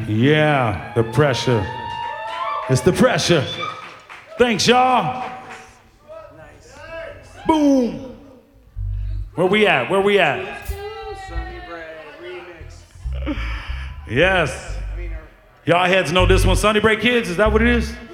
Yeah, the pressure. It's the pressure. Thanks, y'all. Boom. Where we at? Where we at? Sonny Bray remix. Yes. Y'all heads know this one. Sonny Bray Kids, is that what it is?